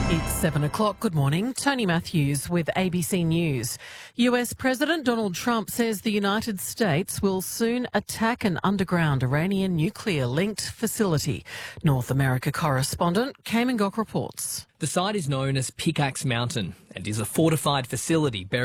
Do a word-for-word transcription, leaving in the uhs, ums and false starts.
It's seven o'clock. Good morning. Tony Matthews with A B C News. U S President Donald Trump says the United States will soon attack an underground Iranian nuclear-linked facility. North America correspondent Cayman Gok reports. The site is known as Pickaxe Mountain and is a fortified facility buried